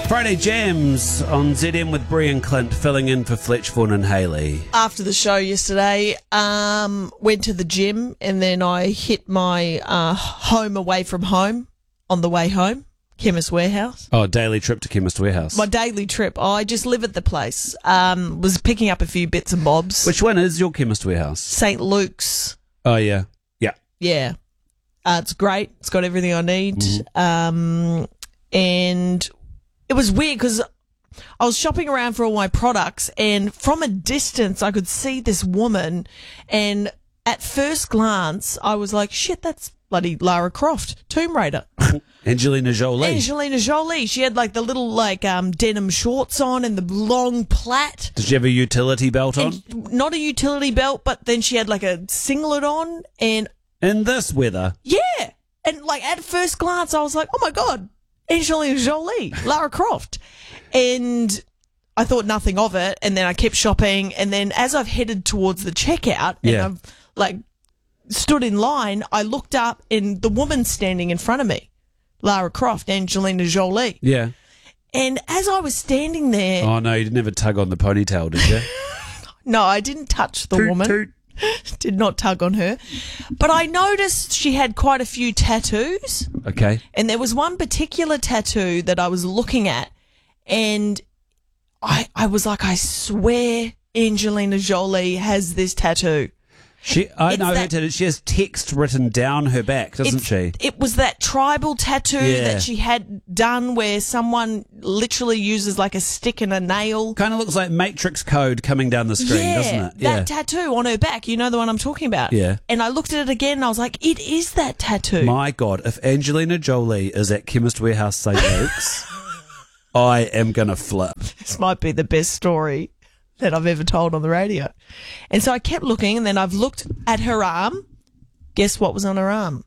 Friday Jams on ZM with Brie and Clint, filling in for Fletch, Vaughan and Hayley. After the show yesterday, went to the gym and then I hit my home away from home on the way home, Chemist Warehouse. Oh, daily trip to Chemist Warehouse. My daily trip. I just live at the place. Was picking up a few bits and bobs. Which one is your Chemist Warehouse? St. Luke's. Oh, yeah. Yeah. Yeah. It's great. It's got everything I need. Mm-hmm. And it was weird because I was shopping around for all my products and from a distance I could see this woman, and at first glance I was like, shit, that's bloody Lara Croft, Tomb Raider. Angelina Jolie. Angelina Jolie. She had like the little denim shorts on and the long plait. Did you have a utility belt on? And not a utility belt, but then she had like a singlet on, and In this weather? yeah. And like at first glance I was like, oh my God, Angelina Jolie, Lara Croft. And I thought nothing of it. And then I kept shopping. And then as I've headed towards the checkout and Yeah. I've like stood in line, I looked up and the woman standing in front of me, Lara Croft, Angelina Jolie. Yeah. And as I was standing there, Oh, no, you didn't have a tug on the ponytail, did you? no, I didn't touch the woman. Toot. Did not tug on her. But I noticed she had quite a few tattoos. Okay. And there was one particular tattoo that I was looking at, and I was like, I swear Angelina Jolie has this tattoo. I It's know that- her. She has text written down her back, doesn't she? It was that tribal tattoo Yeah. that she had done where someone literally uses like a stick and a nail. Kind of looks like Matrix code coming down the screen, Yeah, doesn't it? that tattoo on her back. You know the one I'm talking about. Yeah. And I looked at it again and I was like, it is that tattoo. My God, if Angelina Jolie is at Chemist Warehouse St. Luke's, I am going to flip. This might be the best story that I've ever told on the radio. And so I kept looking, and then I've looked at her arm. Guess what was on her arm?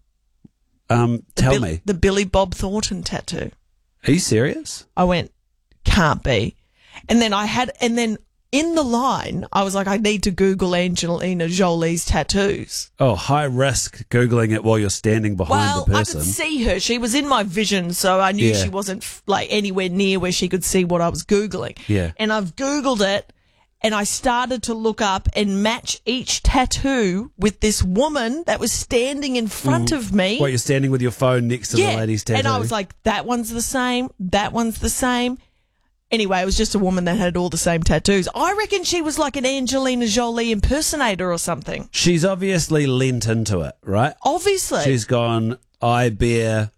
Tell me. The Billy Bob Thornton tattoo. Are you serious? I went, can't be. And then in the line, I was like, I need to Google Angelina Jolie's tattoos. Oh, high risk Googling it while you're standing behind Well, the I person. could see her. She was in my vision, so I knew Yeah. she wasn't like anywhere near where she could see what I was Googling. Yeah. And I've Googled it, and I started to look up and match each tattoo with this woman that was standing in front of me. What, you're standing with your phone next to the lady's tattoo? And I was like, that one's the same, that one's the same. Anyway, it was just a woman that had all the same tattoos. I reckon she was like an Angelina Jolie impersonator or something. She's obviously lent into it, right? Obviously. She's gone, I bear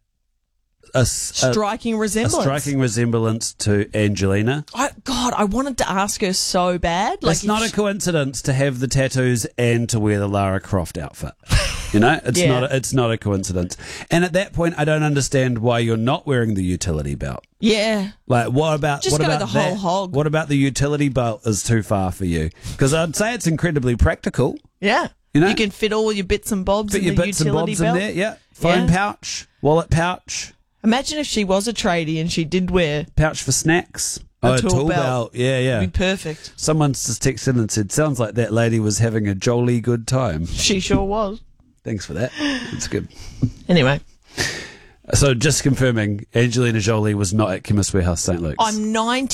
a striking resemblance. striking resemblance to Angelina. I wanted to ask her so bad. It's not a coincidence to have the tattoos and to wear the Lara Croft outfit. You know, it's not a coincidence. And at that point, I don't understand why you're not wearing the utility belt. Yeah. Like, what about Just what go about the whole that? hog. What about the utility belt is too far for you? Because I'd say it's incredibly practical. Yeah. You know? You can fit all your bits and bobs Put in your the bits and utility bobs belt. in there, yeah. Phone Yeah. pouch, wallet pouch, Imagine if she was a tradie and she did wear pouch for snacks. A Oh, tool belt. Yeah, yeah. It'd be perfect. Someone just texted and said, sounds like that lady was having a jolly good time. She sure was. Thanks for that. It's good. Anyway, So just confirming, Angelina Jolie was not at Chemist Warehouse St. Luke's. I'm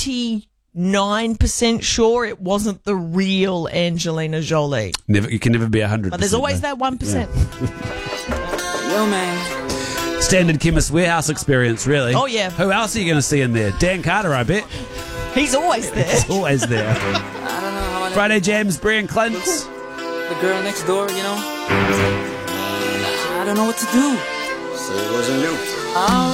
99% sure it wasn't the real Angelina Jolie. You can never be 100%. But there's always though. that 1%. Yo, man. Standard Chemist Warehouse experience, really. Oh, yeah. Who else are you going to see in there? Dan Carter, I bet. He's always there. He's always there. I don't know how I Friday Jams, Brie and Clint. the girl next door, you know. I don't know what to do. So it wasn't you.